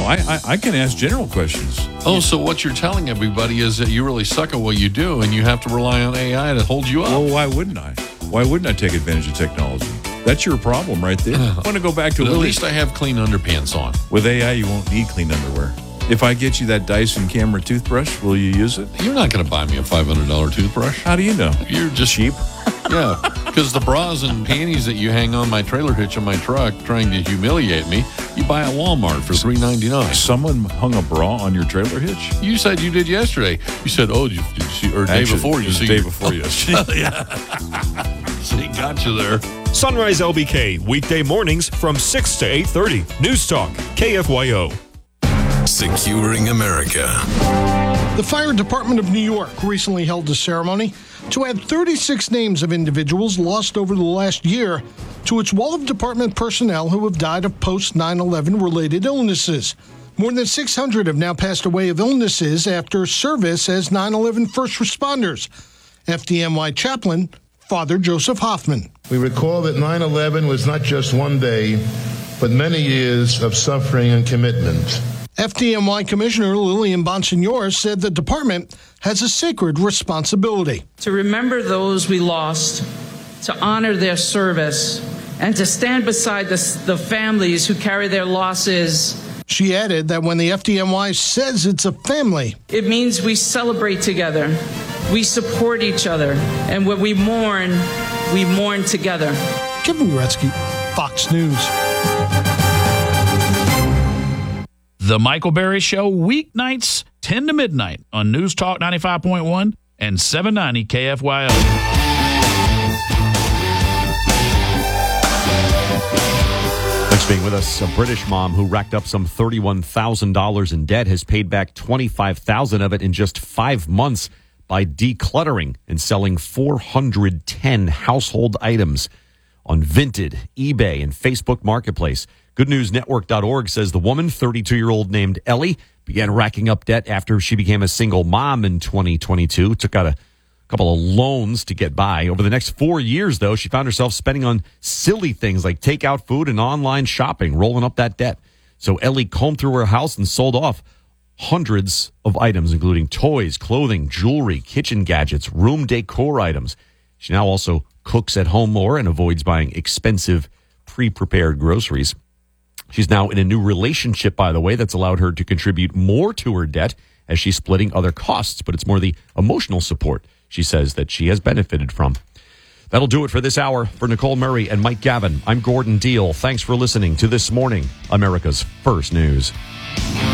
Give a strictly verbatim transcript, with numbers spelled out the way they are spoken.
I, I, I can ask general questions. Oh, so what you're telling everybody is that you really suck at what you do and you have to rely on A I to hold you up. Well, why wouldn't I? Why wouldn't I take advantage of technology? That's your problem right there. I want to go back to But at Lily. least I have clean underpants on. With A I, you won't need clean underwear. If I get you that Dyson camera toothbrush, will you use it? You're not going to buy me a five hundred dollars toothbrush. How do you know? You're just Cheap? Yeah, because the bras and panties that you hang on my trailer hitch on my truck trying to humiliate me, you buy at Walmart for three ninety-nine. Someone hung a bra on your trailer hitch? You said you did yesterday. You said, oh, did you, did you see, or day Actually, before it you was see. the day your- before yesterday. Yeah. See, got you there. Sunrise L B K, weekday mornings from six to eight thirty. News Talk, K F Y O. Securing America. The Fire Department of New York recently held a ceremony to add thirty-six names of individuals lost over the last year to its wall of department personnel who have died of post nine eleven related illnesses. More than six hundred have now passed away of illnesses after service as nine eleven first responders. F D M Y chaplain, Father Joseph Hoffman. We recall that nine eleven was not just one day, but many years of suffering and commitment. F D M Y Commissioner Lillian Bonsignor said the department has a sacred responsibility. To remember those we lost, to honor their service, and to stand beside the, the families who carry their losses. She added that when the F D M Y says it's a family, it means we celebrate together, we support each other, and when we mourn, we mourn together. Kevin Gretzky, Fox News. The Michael Berry Show, weeknights, ten to midnight on News Talk ninety-five point one and seven ninety K F Y O. Thanks for being with us. A British mom who racked up some thirty-one thousand dollars in debt has paid back twenty-five thousand dollars of it in just five months by decluttering and selling four hundred ten household items on Vinted, eBay, and Facebook Marketplace. Good News Network dot org says the woman, thirty-two-year-old named Ellie, began racking up debt after she became a single mom in twenty twenty-two. Took out a couple of loans to get by. Over the next four years, though, she found herself spending on silly things like takeout food and online shopping, rolling up that debt. So Ellie combed through her house and sold off hundreds of items, including toys, clothing, jewelry, kitchen gadgets, room decor items. She now also cooks at home more and avoids buying expensive pre-prepared groceries. She's now in a new relationship, by the way, that's allowed her to contribute more to her debt as she's splitting other costs. But it's more the emotional support, she says, that she has benefited from. That'll do it for this hour. For Nicole Murray and Mike Gavin, I'm Gordon Deal. Thanks for listening to This Morning, America's First News.